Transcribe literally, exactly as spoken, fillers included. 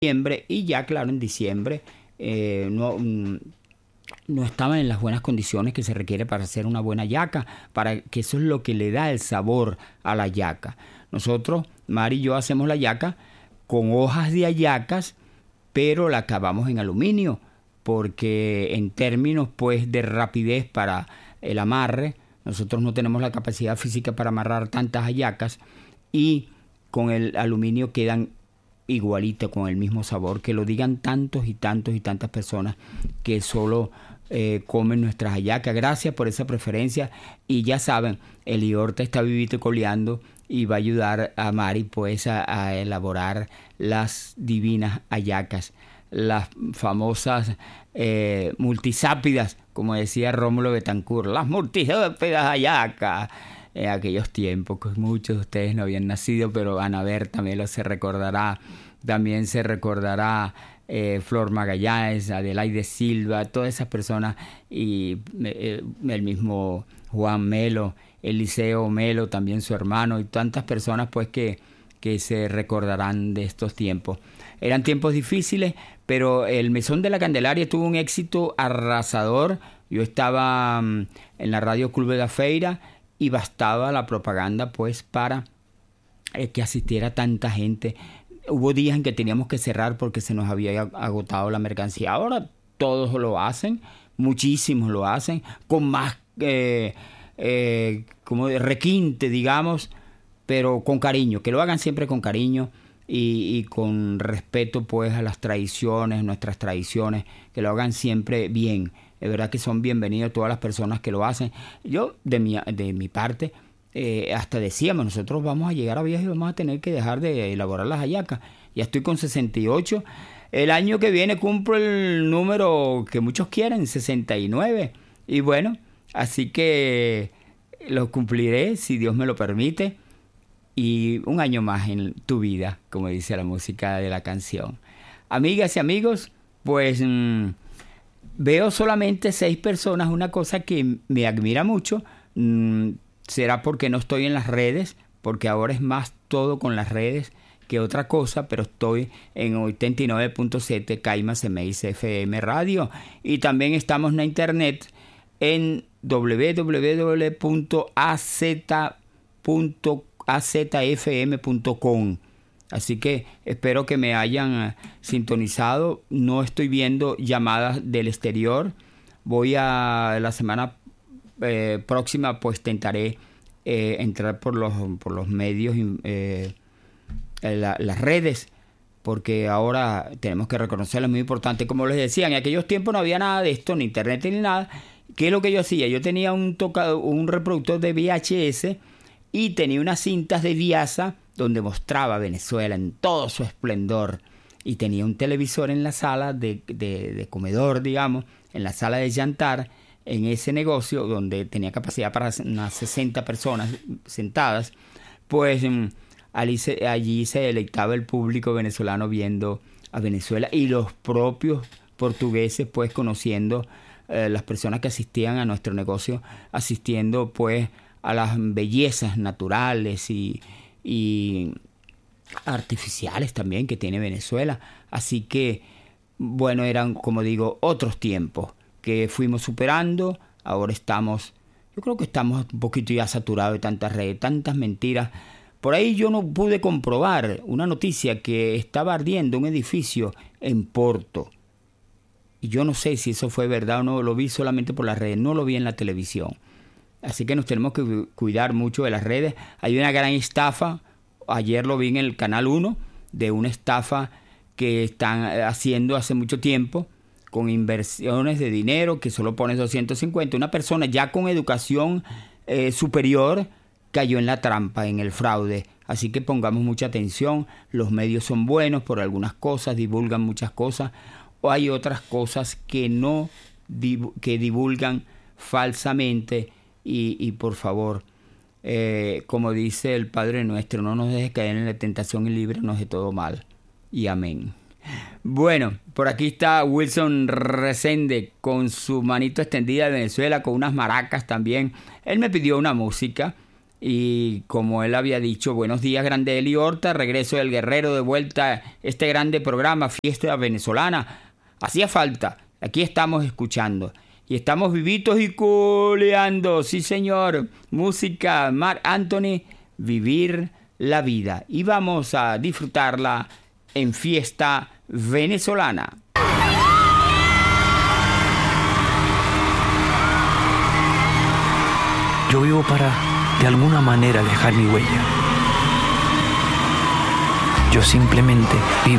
diciembre, y ya claro, en diciembre eh, no, no estaban en las buenas condiciones que se requiere para hacer una buena yaca, para que eso es lo que le da el sabor a la yaca. Nosotros, Mari y yo, hacemos la yaca con hojas de hallacas, pero la acabamos en aluminio, porque en términos pues de rapidez para el amarre, nosotros no tenemos la capacidad física para amarrar tantas hallacas, y con el aluminio quedan igualito, con el mismo sabor. Que lo digan tantos y tantos y tantas personas que solo eh, comen nuestras hallacas. Gracias por esa preferencia, y ya saben, Eliorta está vivito y coleando y va a ayudar a Mari pues a, a elaborar las divinas hallacas, las famosas eh, multisápidas, como decía Rómulo Betancourt, las multisápidas hallacas. En aquellos tiempos, que muchos de ustedes no habían nacido, pero Ana Berta Melo se recordará, también se recordará eh, Flor Magallanes, Adelaide Silva, todas esas personas, y eh, el mismo Juan Melo, Eliseo Melo, también su hermano, y tantas personas pues que, que se recordarán de estos tiempos. Eran tiempos difíciles, pero el Mesón de la Candelaria tuvo un éxito arrasador. Yo estaba um, en la Radio Club de la Feira, y bastaba la propaganda pues para eh, que asistiera tanta gente. Hubo días en que teníamos que cerrar porque se nos había agotado la mercancía. Ahora todos lo hacen, muchísimos lo hacen, con más eh, eh, como de requinte, digamos, pero con cariño, que lo hagan siempre con cariño y, y con respeto pues a las tradiciones, nuestras tradiciones, que lo hagan siempre bien. Es verdad que son bienvenidos todas las personas que lo hacen. Yo, de mi, de mi parte, eh, hasta decíamos, nosotros vamos a llegar a viaje y vamos a tener que dejar de elaborar las hallacas. Ya estoy con sesenta y ocho. El año que viene cumplo el número que muchos quieren, sesenta y nueve. Y bueno, así que lo cumpliré, si Dios me lo permite. Y un año más en tu vida, como dice la música de la canción. Amigas y amigos, pues... Mmm, veo solamente seis personas, una cosa que me admira mucho. Mm, será porque no estoy en las redes, porque ahora es más todo con las redes que otra cosa, pero estoy en ochenta y nueve punto siete Caimas M I C F M Radio, y también estamos en internet en w w w punto a z f m punto com. Así que espero que me hayan sintonizado. No estoy viendo llamadas del exterior. Voy a la semana eh, próxima, pues intentaré eh, entrar por los, por los medios, eh, la, las redes, porque ahora tenemos que reconocerlo, es muy importante. Como les decía, en aquellos tiempos no había nada de esto, ni internet ni nada. ¿Qué es lo que yo hacía? Yo tenía un, tocado, un reproductor de V H S y tenía unas cintas de Viasa donde mostraba Venezuela en todo su esplendor, y tenía un televisor en la sala de, de, de comedor, digamos, en la sala de jantar, en ese negocio donde tenía capacidad para unas sesenta personas sentadas. Pues allí se, allí se deleitaba el público venezolano viendo a Venezuela, y los propios portugueses pues conociendo eh, las personas que asistían a nuestro negocio, asistiendo pues a las bellezas naturales y y artificiales también que tiene Venezuela. Así que, bueno, eran, como digo, otros tiempos que fuimos superando. Ahora estamos, yo creo que estamos un poquito ya saturados de tantas redes, tantas mentiras. Por ahí yo no pude comprobar una noticia que estaba ardiendo un edificio en Porto. Y yo no sé si eso fue verdad o no, lo vi solamente por las redes, no lo vi en la televisión. Así que nos tenemos que cuidar mucho de las redes. Hay una gran estafa, ayer lo vi en el Canal uno, de una estafa que están haciendo hace mucho tiempo, con inversiones de dinero que solo pones doscientos cincuenta. Una persona ya con educación eh, superior cayó en la trampa, en el fraude. Así que pongamos mucha atención. Los medios son buenos por algunas cosas, divulgan muchas cosas, o hay otras cosas que no que divulgan falsamente. Y, y por favor, eh, como dice el Padre Nuestro, no nos dejes caer en la tentación y líbranos de todo mal. Y amén. Bueno, por aquí está Wilson Resende con su manito extendida de Venezuela, con unas maracas también. Él me pidió una música Y como él había dicho, buenos días, grande Eli Horta, regreso del Guerrero, de vuelta a este grande programa, Fiesta Venezolana. Hacía falta, aquí estamos escuchando. Y estamos vivitos y coleando, sí señor. Música, Marc Anthony, Vivir la Vida. Y vamos a disfrutarla en Fiesta Venezolana. Yo vivo para, de alguna manera, dejar mi huella. Yo simplemente vivo